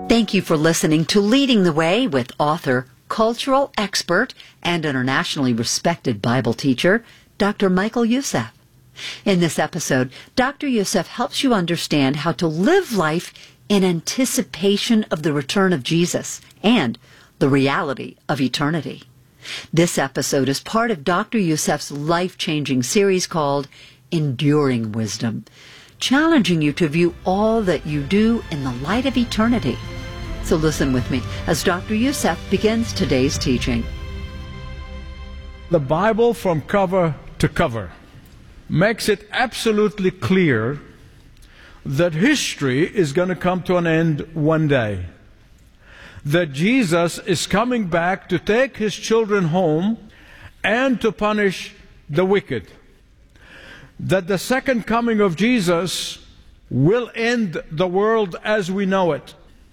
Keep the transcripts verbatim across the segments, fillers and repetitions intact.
Thank you for listening to Leading the Way with author, cultural expert, and internationally respected Bible teacher, Doctor Michael Youssef. In this episode, Doctor Youssef helps you understand how to live life in anticipation of the return of Jesus and the reality of eternity. This episode is part of Doctor Youssef's life-changing series called Enduring Wisdom, challenging you to view all that you do in the light of eternity. So listen with me as Doctor Youssef begins today's teaching. The Bible from cover to cover makes it absolutely clear that history is going to come to an end one day. That Jesus is coming back to take His children home and to punish the wicked. That the second coming of Jesus will end the world as we know it.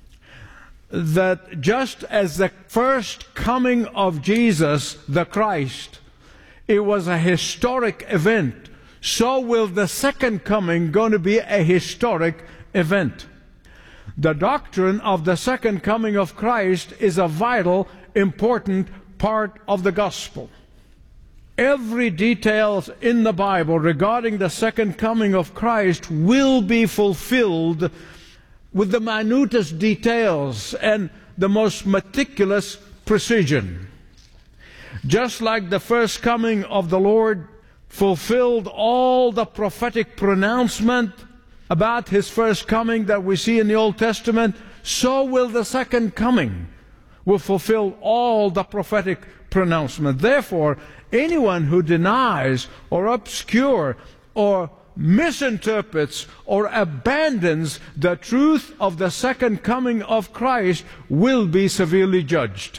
That just as the first coming of Jesus, the Christ, it was a historic event, so will the second coming going to be a historic event. The doctrine of the second coming of Christ is a vital, important part of the gospel. Every detail in the Bible regarding the second coming of Christ will be fulfilled with the minutest details and the most meticulous precision. Just like the first coming of the Lord fulfilled all the prophetic pronouncement about His first coming that we see in the Old Testament, so will the second coming will fulfill all the prophetic pronouncement. Therefore, anyone who denies or obscures or misinterprets or abandons the truth of the second coming of Christ will be severely judged.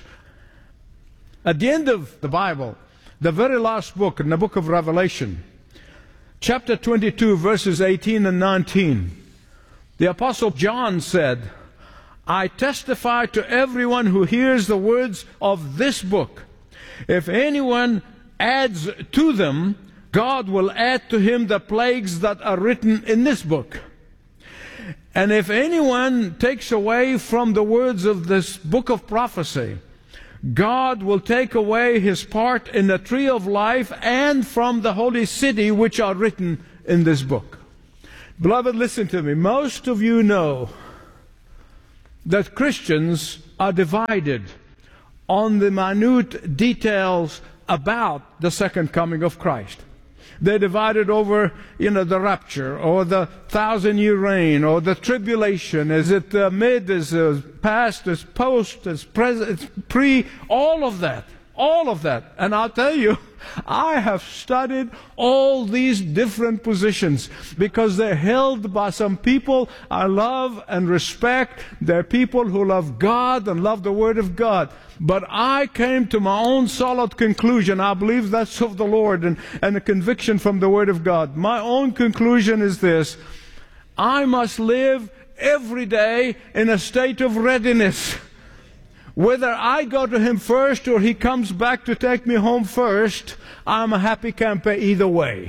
At the end of the Bible, the very last book, in the book of Revelation, chapter twenty-two, verses eighteen and nineteen, the Apostle John said, "I testify to everyone who hears the words of this book. If anyone adds to them, God will add to him the plagues that are written in this book. And if anyone takes away from the words of this book of prophecy, God will take away his part in the tree of life and from the holy city which are written in this book." Beloved, listen to me. Most of you know that Christians are divided on the minute details about the second coming of Christ. They're divided over, you know, the rapture, or the thousand-year reign, or the tribulation. Is it uh, mid, is it past, is post, is present, is pre, all of that. All of that. And I'll tell you, I have studied all these different positions because they're held by some people I love and respect. They're people who love God and love the Word of God. But I came to my own solid conclusion. I believe that's of the Lord and, and a conviction from the Word of God. My own conclusion is this: I must live every day in a state of readiness. Whether I go to Him first or He comes back to take me home first, I'm a happy camper either way.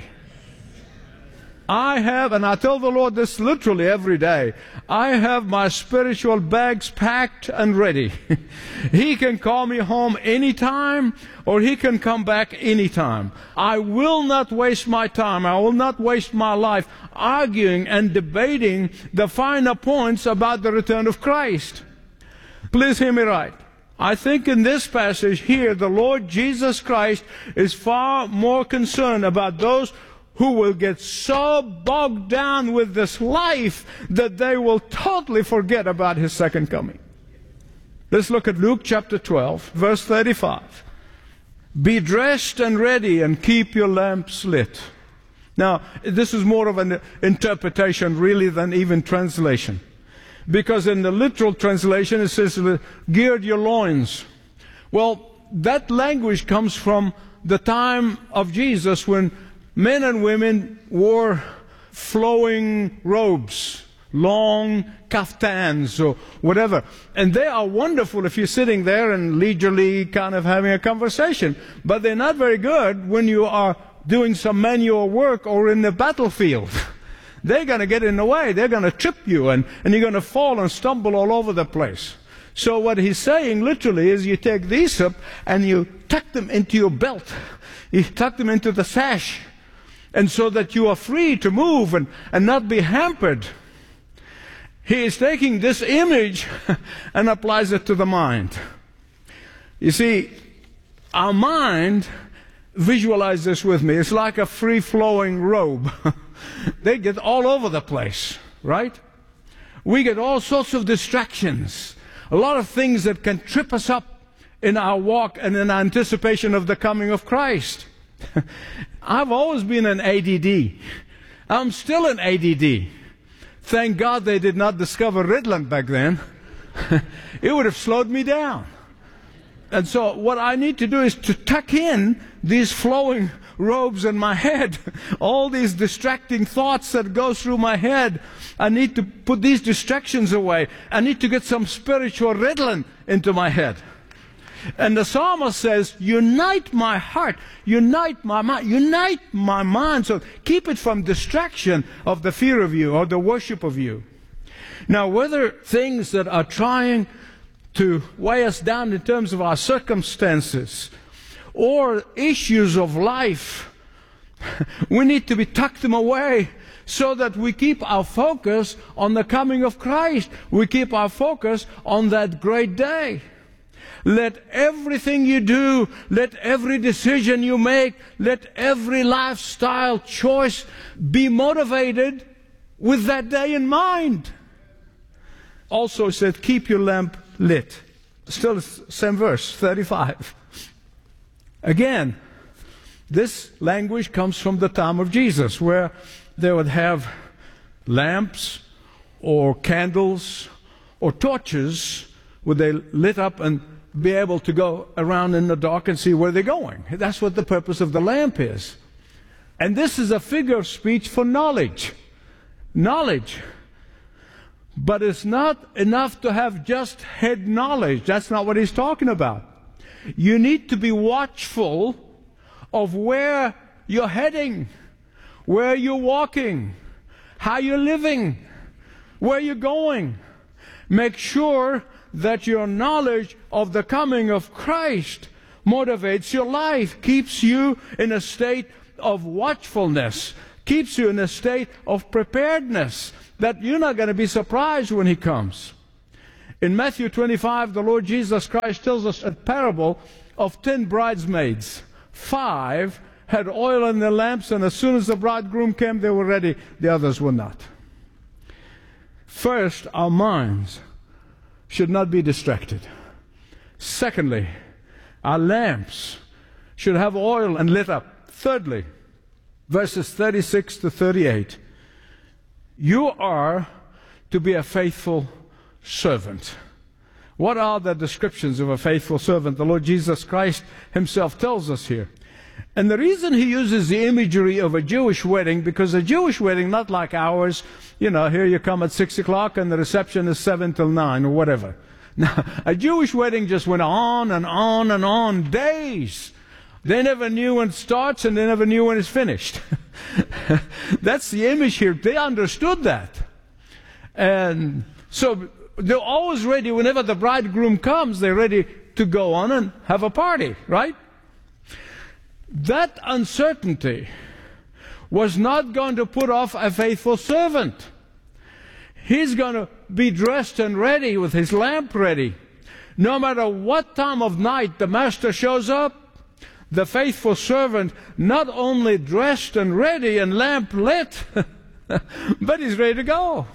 I have, and I tell the Lord this literally every day, I have my spiritual bags packed and ready. He can call me home anytime, or He can come back anytime. I will not waste my time, I will not waste my life arguing and debating the finer points about the return of Christ. Please hear me right. I think in this passage here, the Lord Jesus Christ is far more concerned about those who will get so bogged down with this life that they will totally forget about His second coming. Let's look at Luke chapter twelve, verse thirty-five. "Be dressed and ready, and keep your lamps lit." Now, this is more of an interpretation really than even translation. Because in the literal translation it says, "Gird your loins." Well, that language comes from the time of Jesus when men and women wore flowing robes, long kaftans or whatever. And they are wonderful if you're sitting there and leisurely kind of having a conversation. But they're not very good when you are doing some manual work or in the battlefield. they're going to get in the way. They're going to trip you, and, and you're going to fall and stumble all over the place. So what he's saying literally is you take these up and you tuck them into your belt. You tuck them into the sash, and so that you are free to move and, and not be hampered. He is taking this image and applies it to the mind. You see, our mind, visualize this with me, it's like a free-flowing robe. They get all over the place, right? We get all sorts of distractions. A lot of things that can trip us up in our walk and in anticipation of the coming of Christ. I've always been an A D D. I'm still an A D D. Thank God they did not discover Ritalin back then. It would have slowed me down. And so what I need to do is to tuck in these flowing robes in my head, all these distracting thoughts that go through my head. I need to put these distractions away. I need to get some spiritual Ritalin into my head. And the psalmist says, unite my heart, unite my mind, unite my mind. So keep it from distraction of the fear of you or the worship of you. Now, whether things that are trying to weigh us down in terms of our circumstances or issues of life, we need to be tucked them away so that we keep our focus on the coming of Christ. We keep our focus on that great day. Let everything you do, let every decision you make, let every lifestyle choice be motivated with that day in mind. Also said, keep your lamp lit. Still same verse, thirty-five. Again, this language comes from the time of Jesus, where they would have lamps or candles or torches where they lit up and be able to go around in the dark and see where they're going. That's what the purpose of the lamp is. And this is a figure of speech for knowledge. Knowledge. But it's not enough to have just head knowledge. That's not what he's talking about. You need to be watchful of where you're heading, where you're walking, how you're living, where you're going. Make sure that your knowledge of the coming of Christ motivates your life, keeps you in a state of watchfulness, keeps you in a state of preparedness, that you're not going to be surprised when He comes. In Matthew twenty-five, the Lord Jesus Christ tells us a parable of ten bridesmaids. Five had oil in their lamps, and as soon as the bridegroom came, they were ready. The others were not. First, our minds should not be distracted. Secondly, our lamps should have oil and lit up. Thirdly, verses thirty-six to thirty-eight, you are to be a faithful servant. What are the descriptions of a faithful servant? The Lord Jesus Christ Himself tells us here. And the reason He uses the imagery of a Jewish wedding, because a Jewish wedding, not like ours, you know, here you come at six o'clock and the reception is seven till nine or whatever. Now, a Jewish wedding just went on and on and on, days. They never knew when it starts and they never knew when it's finished. That's the image here. They understood that. And so they're always ready. Whenever the bridegroom comes, they're ready to go on and have a party, right? That uncertainty was not going to put off a faithful servant. He's going to be dressed and ready with his lamp ready. No matter what time of night the master shows up, the faithful servant not only dressed and ready and lamp lit, but he's ready to go.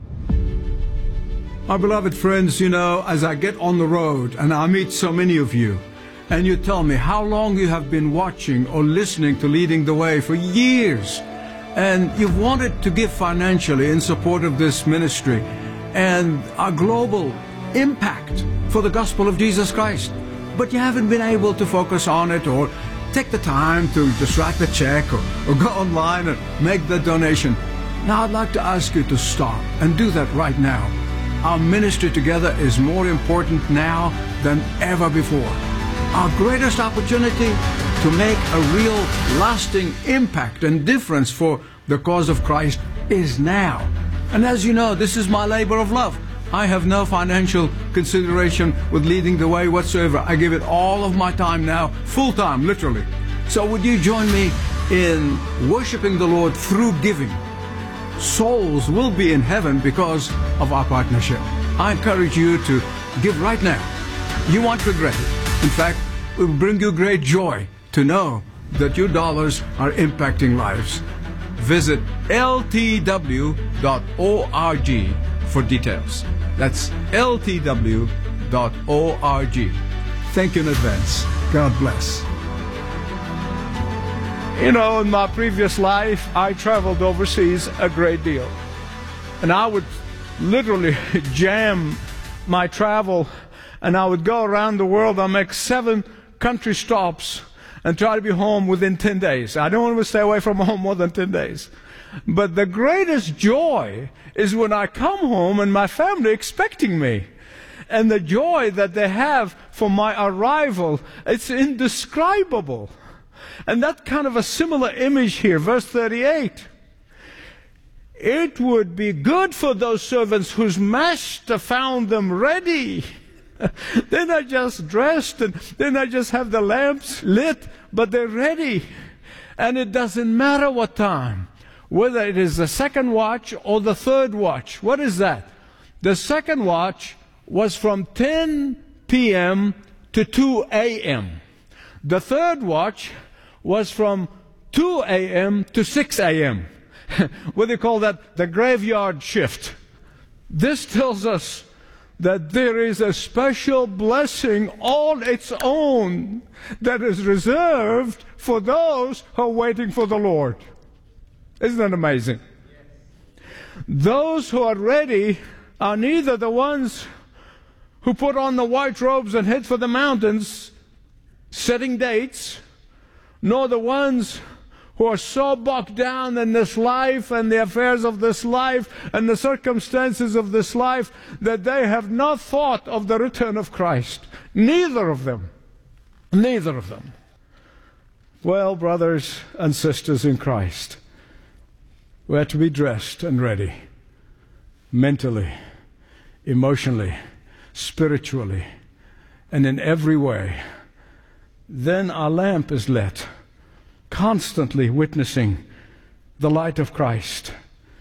My beloved friends, you know, as I get on the road and I meet so many of you, and you tell me how long you have been watching or listening to Leading the Way for years, and you've wanted to give financially in support of this ministry and our global impact for the gospel of Jesus Christ, but you haven't been able to focus on it or take the time to just write the check or, or go online and make the donation. Now I'd like to ask you to stop and do that right now. Our ministry together is more important now than ever before. Our greatest opportunity to make a real lasting impact and difference for the cause of Christ is now. And as you know, this is my labor of love. I have no financial consideration with leading the way whatsoever. I give it all of my time now, full time, literally. So would you join me in worshiping the Lord through giving? Souls will be in heaven because of our partnership. I encourage you to give right now. You won't regret it. In fact, it will bring you great joy to know that your dollars are impacting lives. Visit L T W dot org for details. That's L T W dot org. Thank you in advance. God bless. You know, in my previous life, I traveled overseas a great deal. And I would literally jam my travel, and I would go around the world. I'd make seven country stops and try to be home within ten days. I don't want to stay away from home more than ten days. But the greatest joy is when I come home and my family expecting me. And the joy that they have for my arrival, it's indescribable. And that kind of a similar image here, verse thirty-eight. It would be good for those servants whose master found them ready. They're not just dressed and they're not just have the lamps lit, but they're ready. And it doesn't matter what time, whether it is the second watch or the third watch. What is that? The second watch was from ten p m to two a m The third watch was from two a m to six a m What do you call that? The graveyard shift. This tells us that there is a special blessing all its own that is reserved for those who are waiting for the Lord. Isn't that amazing? Those who are ready are neither the ones who put on the white robes and head for the mountains, setting dates, nor the ones who are so bogged down in this life and the affairs of this life and the circumstances of this life that they have not thought of the return of Christ. Neither of them. Neither of them. Well, brothers and sisters in Christ, we have to be dressed and ready, mentally, emotionally, spiritually, and in every way. Then our lamp is lit, constantly witnessing the light of Christ,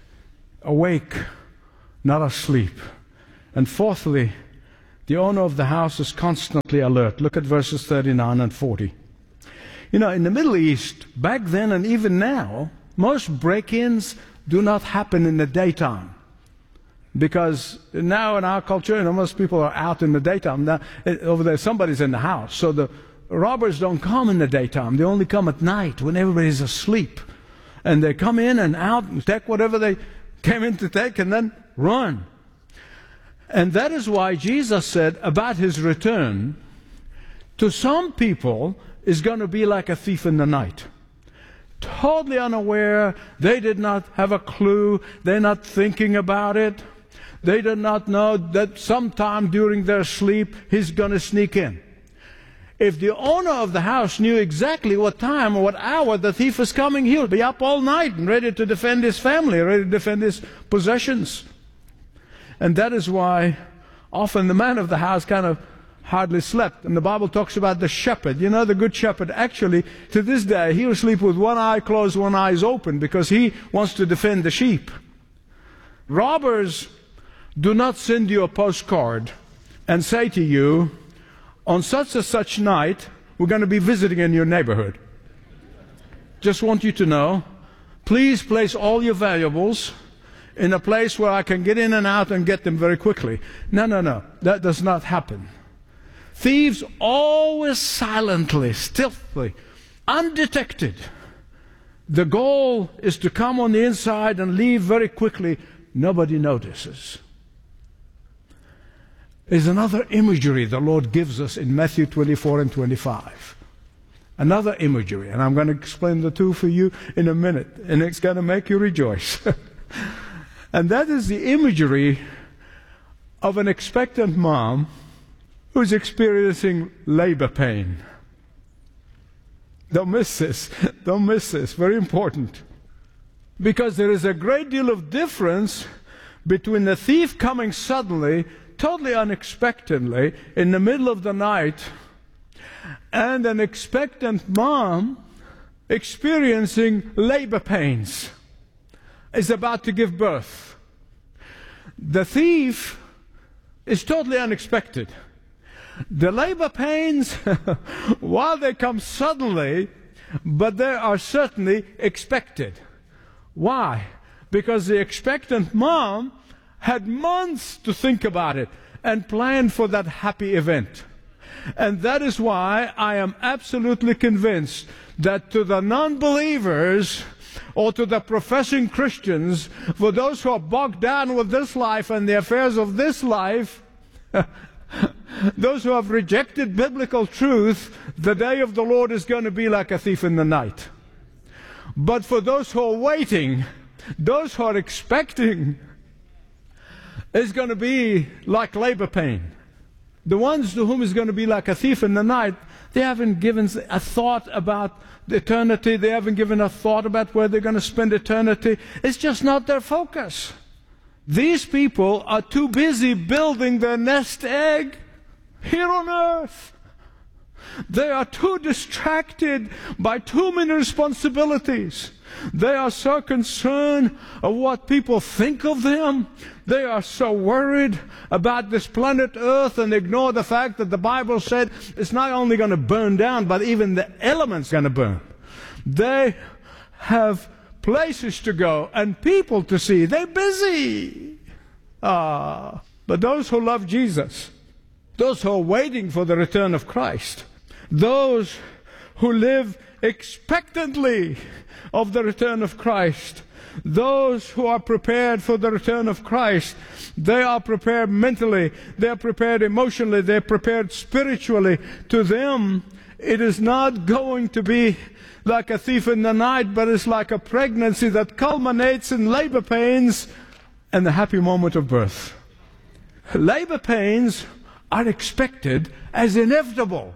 awake, not asleep. And fourthly, the owner of the house is constantly alert. Look at verses thirty-nine and forty. You know, in the Middle East, back then and even now, most break-ins do not happen in the daytime. Because now in our culture, you know, most people are out in the daytime. Now, over there, somebody's in the house. So the robbers don't come in the daytime. They only come at night when everybody's asleep. And they come in and out and take whatever they came in to take and then run. And that is why Jesus said about his return, to some people, is going to be like a thief in the night. Totally unaware. They did not have a clue. They're not thinking about it. They did not know that sometime during their sleep, he's going to sneak in. If the owner of the house knew exactly what time or what hour the thief is coming, he'll be up all night and ready to defend his family, ready to defend his possessions. And that is why often the man of the house kind of hardly slept. And the Bible talks about the shepherd. You know, the good shepherd, actually, to this day, he will sleep with one eye closed, one eye is open, because he wants to defend the sheep. Robbers do not send you a postcard and say to you, on such and such night, we're going to be visiting in your neighborhood. Just want you to know, please place all your valuables in a place where I can get in and out and get them very quickly. No, no, no. That does not happen. Thieves always silently, stealthily, undetected. The goal is to come on the inside and leave very quickly. Nobody notices. There's another imagery the Lord gives us in Matthew twenty-four and twenty-five. Another imagery, and I'm going to explain the two for you in a minute, and it's going to make you rejoice. And that is the imagery of an expectant mom who's experiencing labor pain. Don't miss this. Don't miss this. Very important. Because there is a great deal of difference between the thief coming suddenly, totally unexpectedly, in the middle of the night, and an expectant mom experiencing labor pains, is about to give birth. The thief is totally unexpected. The labor pains, while they come suddenly, but they are certainly expected. Why? Because the expectant mom had months to think about it and plan for that happy event. And that is why I am absolutely convinced that to the non-believers or to the professing Christians, for those who are bogged down with this life and the affairs of this life, those who have rejected biblical truth, the day of the Lord is going to be like a thief in the night. But for those who are waiting, those who are expecting, it's going to be like labor pain. The ones to whom it's going to be like a thief in the night, they haven't given a thought about eternity. They haven't given a thought about where they're going to spend eternity. It's just not their focus. These people are too busy building their nest egg here on earth. They are too distracted by too many responsibilities. They are so concerned of what people think of them. They are so worried about this planet Earth and ignore the fact that the Bible said it's not only going to burn down, but even the elements going to burn. They have places to go and people to see. They're busy. Ah, but those who love Jesus, those who are waiting for the return of Christ, those who live expectantly of the return of Christ, those who are prepared for the return of Christ, they are prepared mentally, they are prepared emotionally, they are prepared spiritually. To them, it is not going to be like a thief in the night, but it's like a pregnancy that culminates in labor pains and the happy moment of birth. Labor pains are expected as inevitable.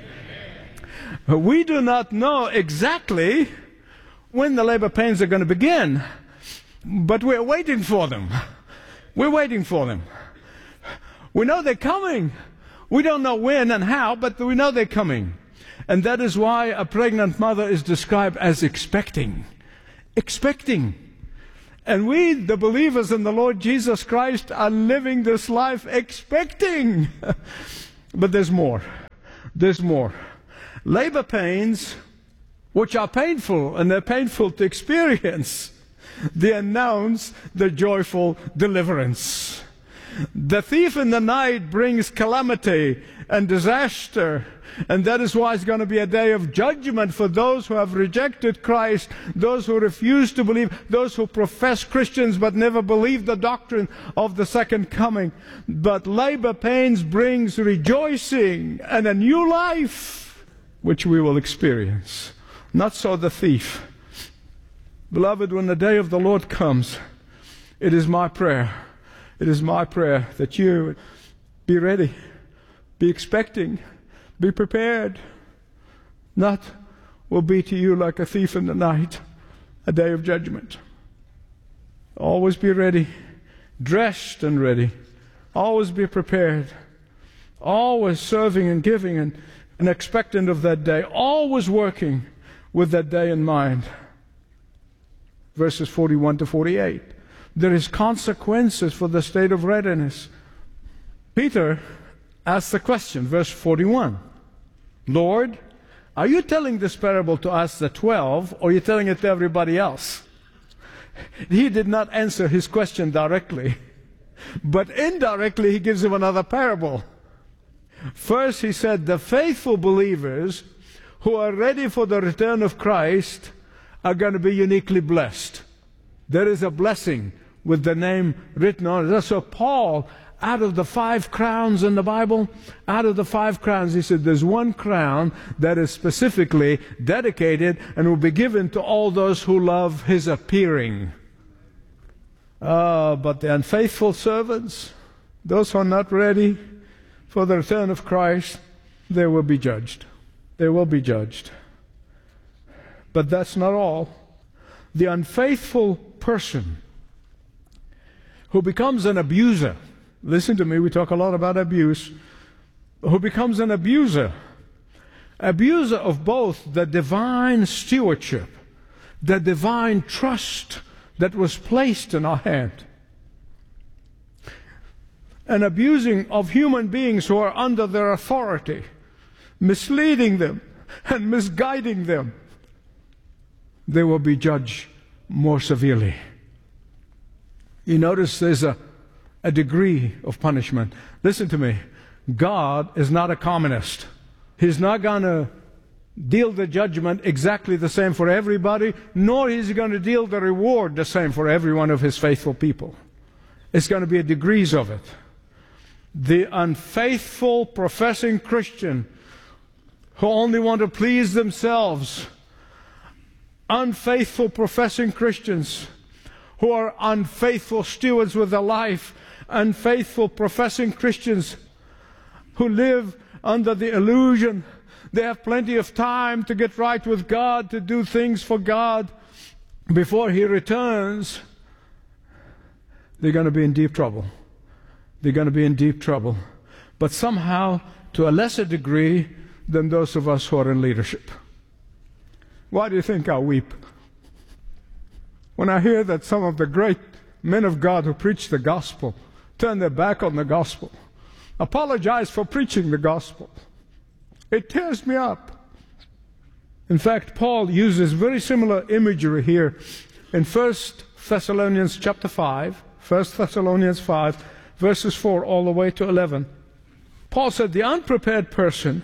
We do not know exactly when the labor pains are going to begin, but we're waiting for them. We're waiting for them. We know they're coming. We don't know when and how, but we know they're coming. And that is why a pregnant mother is described as expecting. Expecting. And we, the believers in the Lord Jesus Christ, are living this life expecting. But there's more. There's more. Labor pains, which are painful, and they're painful to experience, they announce the joyful deliverance. The thief in the night brings calamity and disaster, and that is why it's going to be a day of judgment for those who have rejected Christ, those who refuse to believe, those who profess Christians but never believe the doctrine of the second coming. But labor pains brings rejoicing and a new life, which we will experience. Not so the thief. Beloved, when the day of the Lord comes, it is my prayer, it is my prayer that you be ready, be expecting, be prepared. Not will be to you like a thief in the night, a day of judgment. Always be ready, dressed and ready. Always be prepared. Always serving and giving and, and expectant of that day. Always working with that day in mind. Verses forty-one to forty-eight. There is consequences for the state of readiness. Peter asks the question, verse forty-one. Lord, are you telling this parable to us, the twelve, or are you telling it to everybody else? He did not answer his question directly, but indirectly he gives him another parable. First he said, the faithful believers who are ready for the return of Christ are going to be uniquely blessed. There is a blessing with the name written on it. So Paul, out of the five crowns in the Bible, out of the five crowns, he said there's one crown that is specifically dedicated and will be given to all those who love his appearing. Uh, but the unfaithful servants, those who are not ready for the return of Christ, they will be judged. They will be judged. But that's not all. the unfaithful person who becomes an abuser. Listen to me, we talk a lot about abuse. Who becomes an abuser. Abuser of both the divine stewardship, the divine trust that was placed in our hand, and abusing of human beings who are under their authority, misleading them and misguiding them. They will be judged more severely. You notice there's a, a degree of punishment. Listen to me. God is not a communist. He's not going to deal the judgment exactly the same for everybody, nor is he going to deal the reward the same for every one of his faithful people. It's going to be degrees of it. The unfaithful professing Christian who only want to please themselves, unfaithful professing Christians who are unfaithful stewards with their life, unfaithful professing Christians who live under the illusion they have plenty of time to get right with God, to do things for God before He returns, they're going to be in deep trouble. They're going to be in deep trouble. But somehow, to a lesser degree than those of us who are in leadership. Why do you think I weep? When I hear that some of the great men of God who preach the gospel turn their back on the gospel, apologize for preaching the gospel, it tears me up. In fact, Paul uses very similar imagery here in First Thessalonians chapter five, First Thessalonians five, verses four all the way to eleven. Paul said, the unprepared person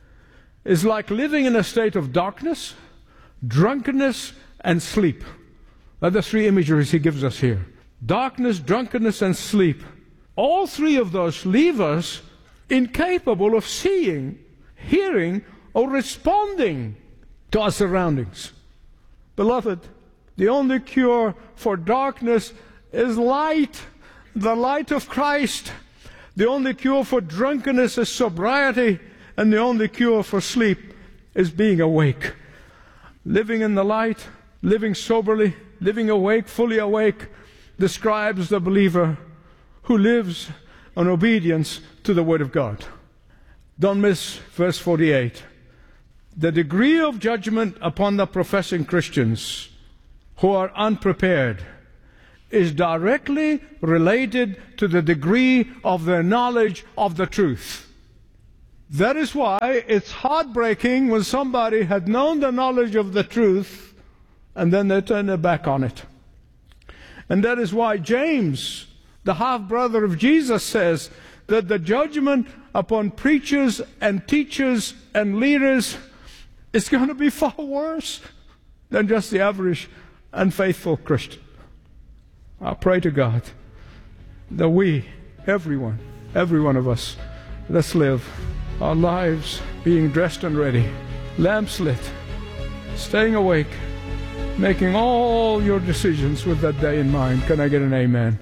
is like living in a state of darkness, drunkenness, and sleep. Are the three imageries he gives us here. Darkness, drunkenness, and sleep. All three of those leave us incapable of seeing, hearing, or responding to our surroundings. Beloved, the only cure for darkness is light, the light of Christ. The only cure for drunkenness is sobriety, and the only cure for sleep is being awake. Living in the light, living soberly, living awake, fully awake, describes the believer who lives in obedience to the Word of God. Don't miss verse forty-eight. The degree of judgment upon the professing Christians who are unprepared is directly related to the degree of their knowledge of the truth. That is why it's heartbreaking when somebody had known the knowledge of the truth and then they turn their back on it. And that is why James, the half-brother of Jesus, says that the judgment upon preachers and teachers and leaders is going to be far worse than just the average unfaithful Christian. I pray to God that we, everyone, every one of us, let's live our lives being dressed and ready, lamps lit, staying awake, making all your decisions with that day in mind. Can I get an amen?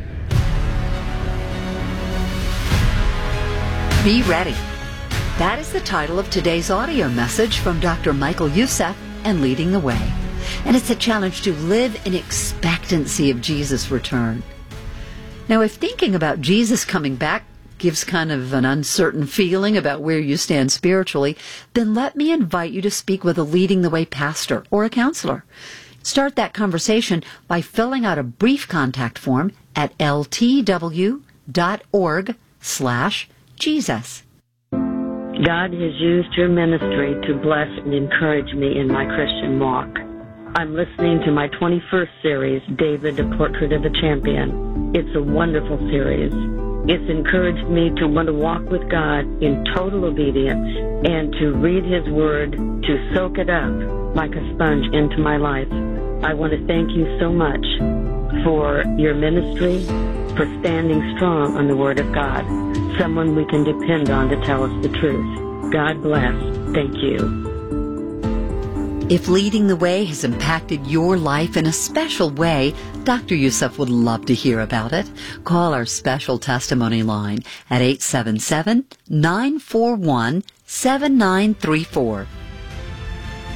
Be ready. That is the title of today's audio message from Doctor Michael Youssef and Leading the Way. And it's a challenge to live in expectancy of Jesus' return. Now, if thinking about Jesus coming back gives kind of an uncertain feeling about where you stand spiritually, then let me invite you to speak with a Leading the Way pastor or a counselor. Start that conversation by filling out a brief contact form at ltw.org slash Jesus. God has used your ministry to bless and encourage me in my Christian walk. I'm listening to my twenty-first series, David, A Portrait of a Champion. It's a wonderful series. It's encouraged me to want to walk with God in total obedience and to read His Word, to soak it up like a sponge into my life. I want to thank you so much for your ministry, for standing strong on the Word of God, someone we can depend on to tell us the truth. God bless. Thank you. If Leading the Way has impacted your life in a special way, Doctor Youssef would love to hear about it. Call our special testimony line at eight seven seven, nine four one, seven nine three four.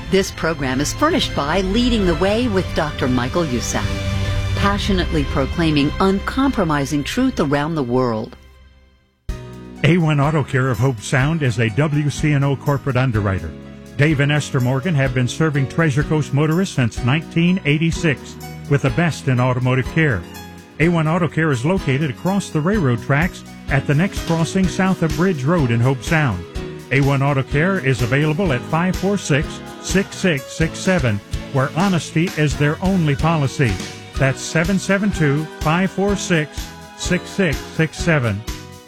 This program is furnished by Leading the Way with Doctor Michael Youssef, passionately proclaiming uncompromising truth around the world. A one Auto Care of Hope Sound is a W C N O corporate underwriter. Dave and Esther Morgan have been serving Treasure Coast motorists since nineteen eighty-six with the best in automotive care. A one Auto Care is located across the railroad tracks at the next crossing south of Bridge Road in Hope Sound. A one Auto Care is available at five four six, six six six seven, where honesty is their only policy. That's seven seven two, five four six, six six six seven.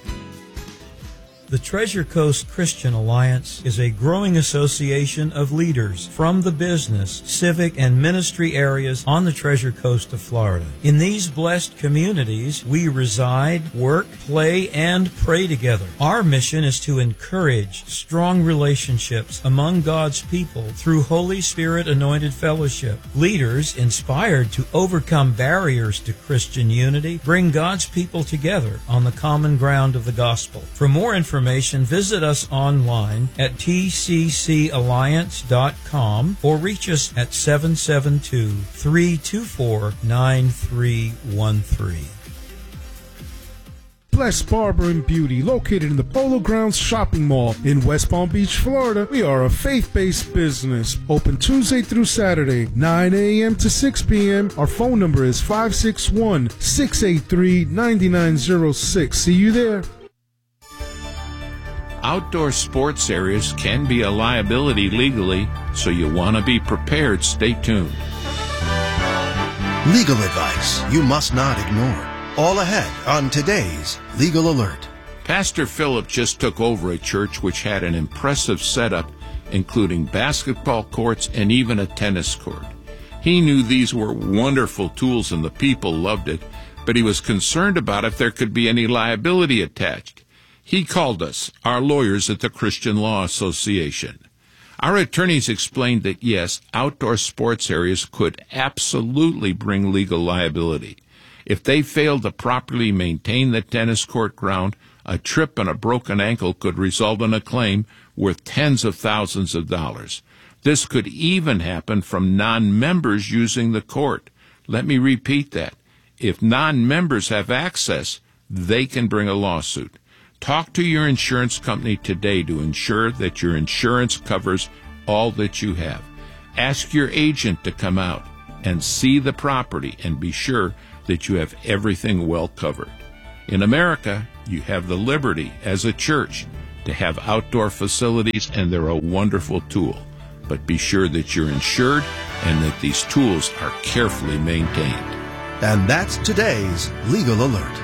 The Treasure Coast Christian Alliance is a growing association of leaders from the business, civic, and ministry areas on the Treasure Coast of Florida. In these blessed communities, we reside, work, play, and pray together. Our mission is to encourage strong relationships among God's people through Holy Spirit-anointed fellowship. Leaders, inspired to overcome barriers to Christian unity, bring God's people together on the common ground of the gospel. For more information, Information, visit us online at T C C alliance dot com or reach us at seven seven two, three two four, nine three one three. Blessed Barber and Beauty, located in the Polo Grounds Shopping Mall in West Palm Beach, Florida. We are a faith-based business, open Tuesday through Saturday, nine a.m. to six p.m. Our phone number is five six one, six eight three, nine nine zero six. See you there. Outdoor sports areas can be a liability legally, so you want to be prepared. Stay tuned. Legal advice you must not ignore. All ahead on today's Legal Alert. Pastor Philip just took over a church which had an impressive setup, including basketball courts and even a tennis court. He knew these were wonderful tools and the people loved it, but he was concerned about if there could be any liability attached. He called us, our lawyers at the Christian Law Association. Our attorneys explained that, yes, outdoor sports areas could absolutely bring legal liability. If they failed to properly maintain the tennis court ground, a trip and a broken ankle could result in a claim worth tens of thousands of dollars. This could even happen from non-members using the court. Let me repeat that. If non-members have access, they can bring a lawsuit. Talk to your insurance company today to ensure that your insurance covers all that you have. Ask your agent to come out and see the property and be sure that you have everything well covered. In America, you have the liberty as a church to have outdoor facilities, and they're a wonderful tool. But be sure that you're insured and that these tools are carefully maintained. And that's today's Legal Alert.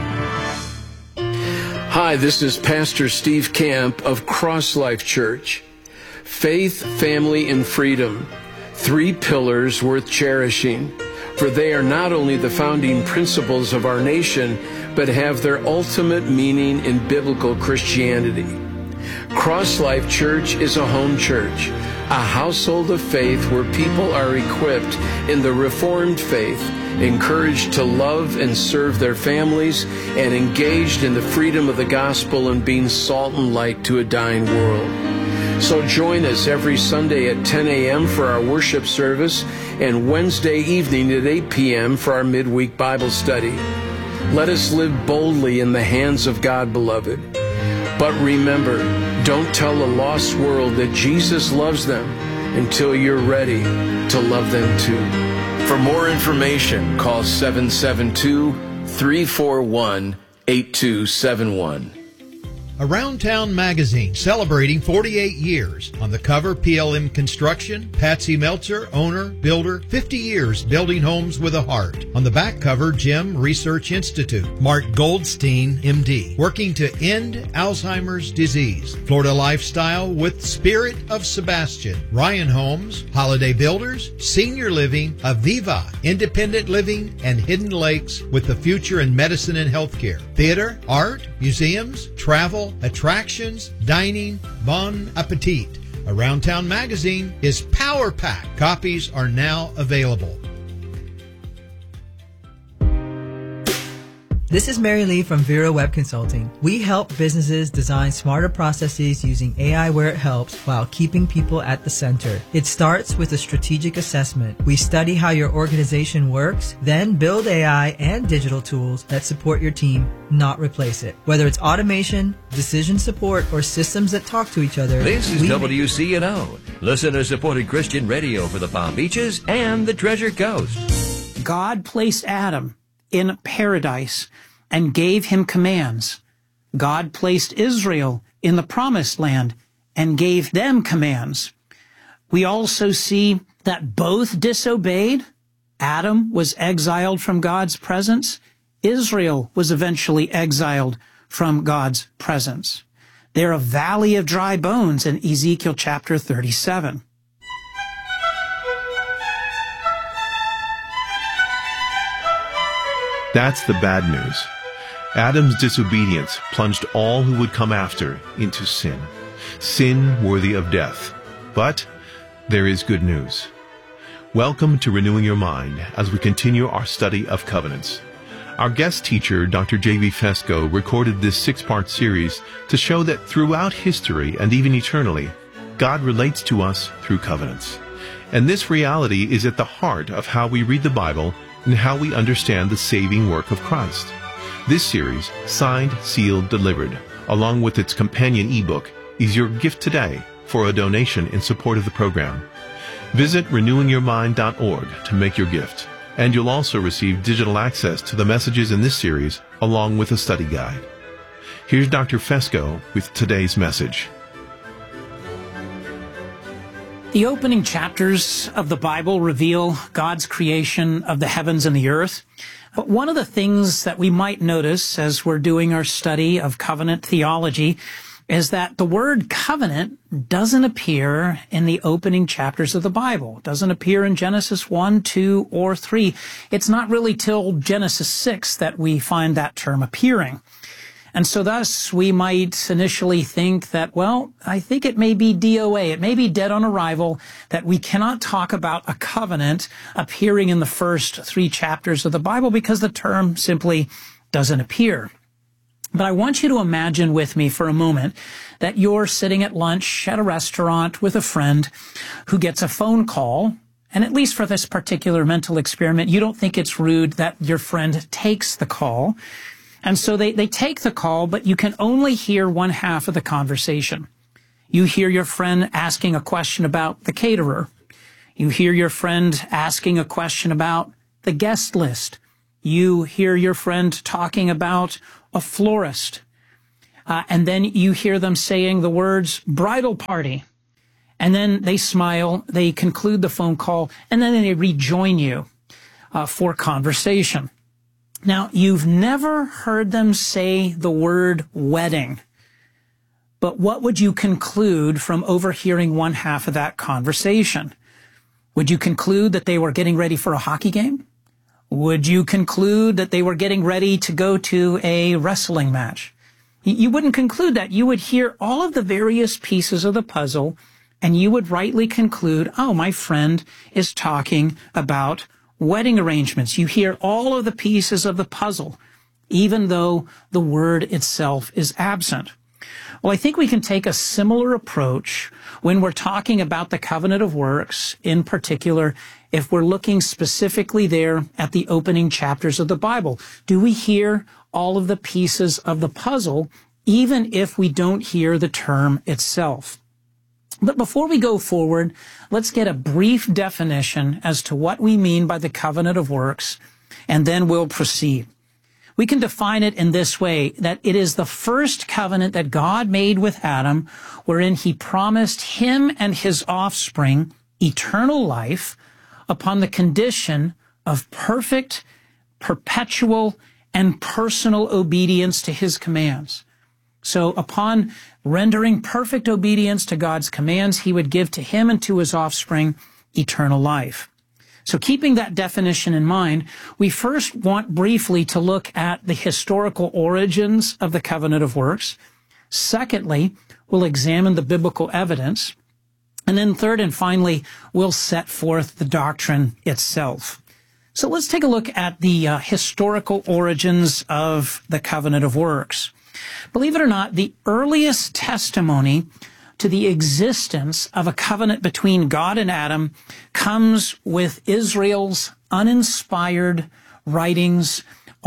Hi, this is Pastor Steve Camp of Cross Life Church. Faith, family, and freedom. Three pillars worth cherishing, for they are not only the founding principles of our nation, but have their ultimate meaning in biblical Christianity. Cross Life Church is a home church, a household of faith where people are equipped in the Reformed faith, encouraged to love and serve their families, and engaged in the freedom of the gospel and being salt and light to a dying world. So join us every Sunday at ten a.m. for our worship service and Wednesday evening at eight p.m. for our midweek Bible study. Let us live boldly in the hands of God, beloved. But remember, don't tell a lost world that Jesus loves them until you're ready to love them too. For more information, call seven seven two, three four one, eight two seven one. Around Town Magazine, celebrating forty-eight years. On the cover, P L M Construction, Patsy Meltzer, owner, builder, fifty years building homes with a heart. On the back cover, Jim Research Institute, Mark Goldstein, M D, working to end Alzheimer's disease. Florida Lifestyle with Spirit of Sebastian, Ryan Homes, Holiday Builders, Senior Living, Aviva, Independent Living, and Hidden Lakes with the future in medicine and healthcare. Theater, art, museums, travel, attractions, dining, bon appetit. Around Town Magazine is power packed. Copies are now available. This is Mary Lee from Vera Web Consulting. We help businesses design smarter processes using A I where it helps while keeping people at the center. It starts with a strategic assessment. We study how your organization works, then build A I and digital tools that support your team, not replace it. Whether it's automation, decision support, or systems that talk to each other. This is W C N O, listener-supported Christian radio for the Palm Beaches and the Treasure Coast. God placed Adam in paradise and gave him commands. God placed Israel in the promised land and gave them commands. We also see that both disobeyed. Adam was exiled from God's presence. Israel was eventually exiled from God's presence. They're a valley of dry bones in Ezekiel chapter thirty-seven. That's the bad news. Adam's disobedience plunged all who would come after into sin, sin worthy of death. But there is good news. Welcome to Renewing Your Mind as we continue our study of covenants. Our guest teacher, Doctor J V Fesko, recorded this six-part series to show that throughout history and even eternally, God relates to us through covenants. And this reality is at the heart of how we read the Bible and how we understand the saving work of Christ. This series, Signed, Sealed, Delivered, along with its companion ebook, is your gift today for a donation in support of the program. Visit renewing your mind dot org to make your gift, and you'll also receive digital access to the messages in this series along with a study guide. Here's Doctor Fesko with today's message. The opening chapters of the Bible reveal God's creation of the heavens and the earth. But one of the things that we might notice as we're doing our study of covenant theology is that the word covenant doesn't appear in the opening chapters of the Bible. It doesn't appear in Genesis one, two, or three. It's not really till Genesis six that we find that term appearing. And so thus we might initially think that, well, I think it may be D O A, it may be dead on arrival, that we cannot talk about a covenant appearing in the first three chapters of the Bible because the term simply doesn't appear. But I want you to imagine with me for a moment that you're sitting at lunch at a restaurant with a friend who gets a phone call. And at least for this particular mental experiment, you don't think it's rude that your friend takes the call. And so they, they take the call, but you can only hear one half of the conversation. You hear your friend asking a question about the caterer. You hear your friend asking a question about the guest list. You hear your friend talking about a florist. Uh, and then you hear them saying the words bridal party. And then they smile, they conclude the phone call, and then they rejoin you uh, for conversation. Now, you've never heard them say the word wedding, but what would you conclude from overhearing one half of that conversation? Would you conclude that they were getting ready for a hockey game? Would you conclude that they were getting ready to go to a wrestling match? You wouldn't conclude that. You would hear all of the various pieces of the puzzle, and you would rightly conclude, oh, my friend is talking about wedding arrangements. You hear all of the pieces of the puzzle, even though the word itself is absent. Well, I think we can take a similar approach when we're talking about the covenant of works, in particular, if we're looking specifically there at the opening chapters of the Bible. Do we hear all of the pieces of the puzzle, even if we don't hear the term itself? But before we go forward, let's get a brief definition as to what we mean by the covenant of works, and then we'll proceed. We can define it in this way, that it is the first covenant that God made with Adam, wherein he promised him and his offspring eternal life upon the condition of perfect, perpetual, and personal obedience to his commands. So upon rendering perfect obedience to God's commands, he would give to him and to his offspring eternal life. So keeping that definition in mind, we first want briefly to look at the historical origins of the covenant of works. Secondly, we'll examine the biblical evidence. And then third and finally, we'll set forth the doctrine itself. So let's take a look at the uh, historical origins of the covenant of works. Believe it or not, the earliest testimony to the existence of a covenant between God and Adam comes with Israel's uninspired writings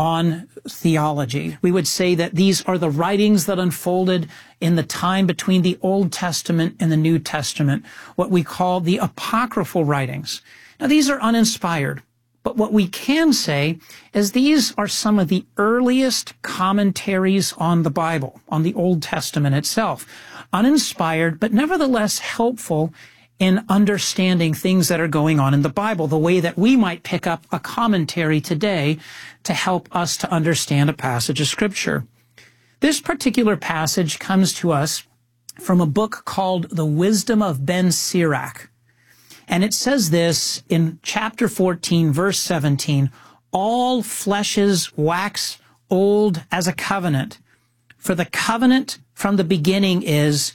on theology. We would say that these are the writings that unfolded in the time between the Old Testament and the New Testament, what we call the apocryphal writings. Now, these are uninspired. But what we can say is these are some of the earliest commentaries on the Bible, on the Old Testament itself. Uninspired, but nevertheless helpful in understanding things that are going on in the Bible, the way that we might pick up a commentary today to help us to understand a passage of Scripture. This particular passage comes to us from a book called The Wisdom of Ben Sirach. And it says this in chapter fourteen, verse seventeen, all fleshes wax old as a covenant. For the covenant from the beginning is,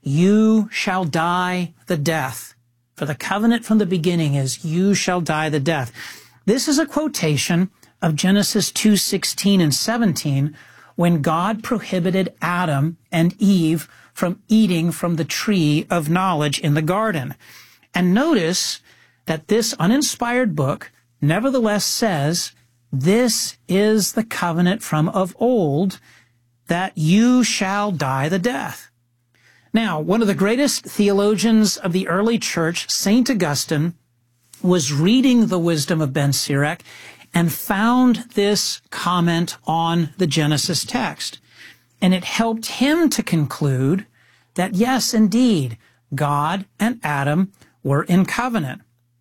you shall die the death. For the covenant from the beginning is, you shall die the death. This is a quotation of Genesis two sixteen and seventeen, when God prohibited Adam and Eve from eating from the tree of knowledge in the garden. And notice that this uninspired book nevertheless says, this is the covenant from of old, that you shall die the death. Now, one of the greatest theologians of the early church, Saint Augustine, was reading the Wisdom of Ben Sirach and found this comment on the Genesis text. And it helped him to conclude that, yes, indeed, God and Adam were in covenant.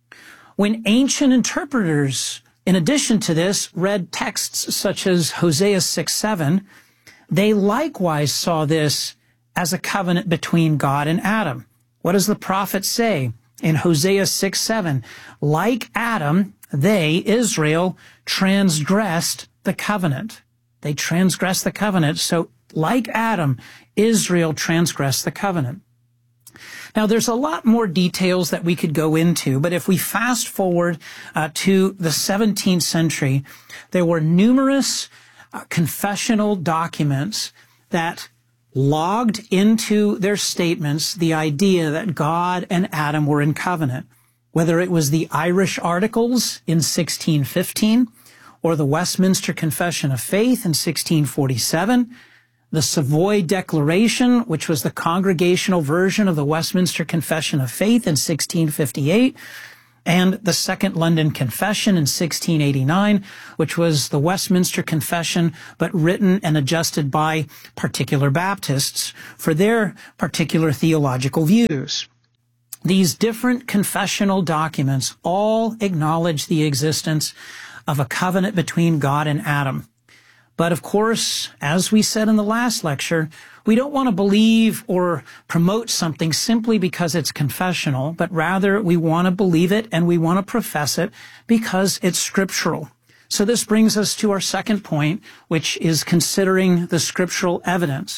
When ancient interpreters, in addition to this, read texts such as Hosea six seven, they likewise saw this as a covenant between God and Adam. What does the prophet say in Hosea six seven? Like Adam, they, Israel, transgressed the covenant. They transgressed the covenant. So like Adam, Israel transgressed the covenant. Now, there's a lot more details that we could go into, but if we fast forward uh, to the seventeenth century, there were numerous uh, confessional documents that logged into their statements the idea that God and Adam were in covenant, whether it was the Irish Articles in sixteen fifteen or the Westminster Confession of Faith in sixteen forty-seven, the Savoy Declaration, which was the congregational version of the Westminster Confession of Faith in sixteen fifty-eight, and the Second London Confession in sixteen eighty-nine, which was the Westminster Confession, but written and adjusted by particular Baptists for their particular theological views. These different confessional documents all acknowledge the existence of a covenant between God and Adam. But of course, as we said in the last lecture, we don't want to believe or promote something simply because it's confessional, but rather we want to believe it and we want to profess it because it's scriptural. So this brings us to our second point, which is considering the scriptural evidence.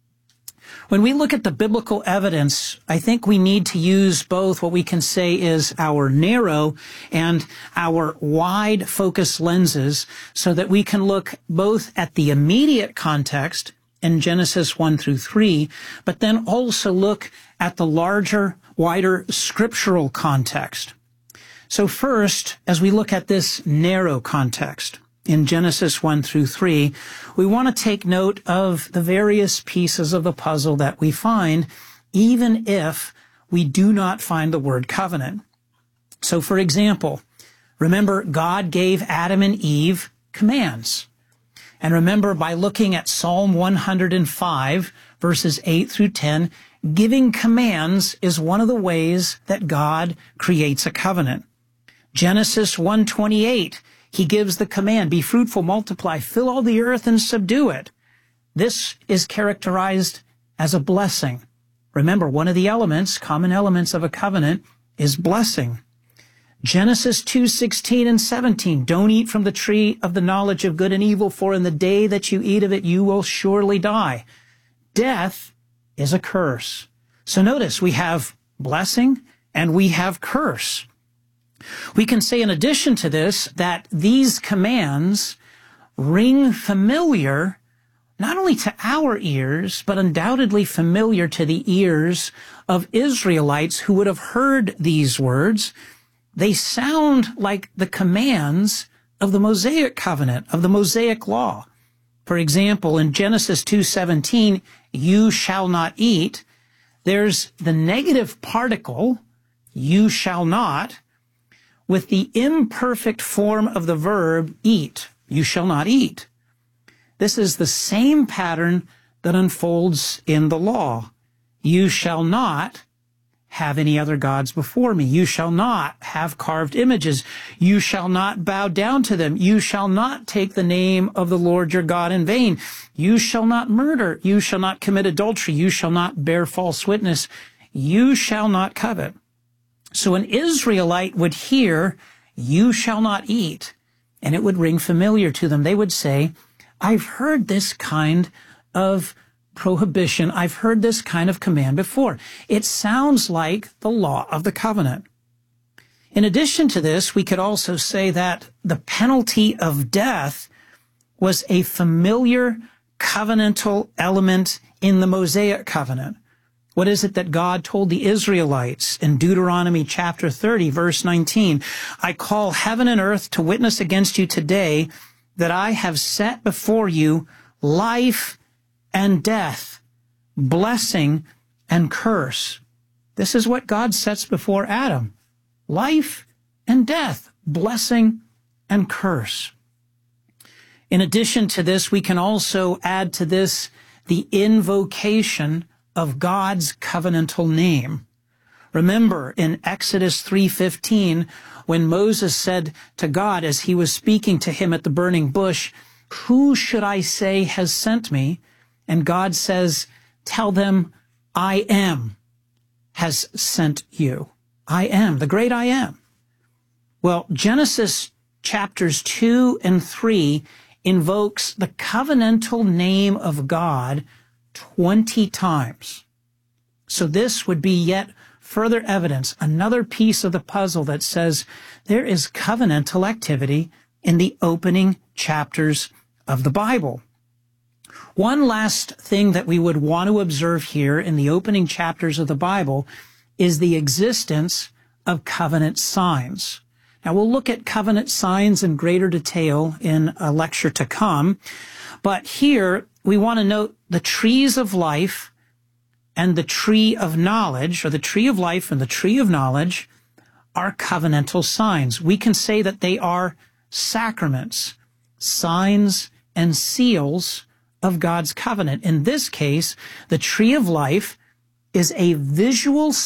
When we look at the biblical evidence, I think we need to use both what we can say is our narrow and our wide focus lenses so that we can look both at the immediate context in Genesis one through three, but then also look at the larger, wider scriptural context. So first, as we look at this narrow context, in Genesis one through three, we want to take note of the various pieces of the puzzle that we find, even if we do not find the word covenant. So, for example, remember God gave Adam and Eve commands. And remember, by looking at Psalm one hundred five, verses eight through ten, giving commands is one of the ways that God creates a covenant. Genesis one twenty-eight, he gives the command, be fruitful, multiply, fill all the earth and subdue it. This is characterized as a blessing. Remember, one of the elements, common elements of a covenant, is blessing. Genesis two sixteen and seventeen, don't eat from the tree of the knowledge of good and evil, for in the day that you eat of it, you will surely die. Death is a curse. So notice we have blessing and we have curse. We can say in addition to this that these commands ring familiar not only to our ears, but undoubtedly familiar to the ears of Israelites who would have heard these words. They sound like the commands of the Mosaic covenant, of the Mosaic law. For example, in Genesis two seventeen, you shall not eat, there's the negative particle, you shall not, with the imperfect form of the verb eat, you shall not eat. This is the same pattern that unfolds in the law. You shall not have any other gods before me. You shall not have carved images. You shall not bow down to them. You shall not take the name of the Lord your God in vain. You shall not murder. You shall not commit adultery. You shall not bear false witness. You shall not covet. So an Israelite would hear, you shall not eat, and it would ring familiar to them. They would say, I've heard this kind of prohibition. I've heard this kind of command before. It sounds like the law of the covenant. In addition to this, we could also say that the penalty of death was a familiar covenantal element in the Mosaic covenant. What is it that God told the Israelites in Deuteronomy chapter thirty, verse nineteen? I call heaven and earth to witness against you today that I have set before you life and death, blessing and curse. This is what God sets before Adam. Life and death, blessing and curse. In addition to this, we can also add to this the invocation of God's covenantal name. Remember in Exodus three fifteen, when Moses said to God as he was speaking to him at the burning bush, who should I say has sent me? And God says, tell them, I am has sent you. I am, the great I am. Well, Genesis chapters two and three invokes the covenantal name of God twenty times. So this would be yet further evidence, another piece of the puzzle that says there is covenantal activity in the opening chapters of the Bible. One last thing that we would want to observe here in the opening chapters of the Bible is the existence of covenant signs. Now, we'll look at covenant signs in greater detail in a lecture to come, but here we want to note the trees of life and the tree of knowledge, or the tree of life and the tree of knowledge, are covenantal signs. We can say that they are sacraments, signs and seals of God's covenant. In this case, the tree of life is a visual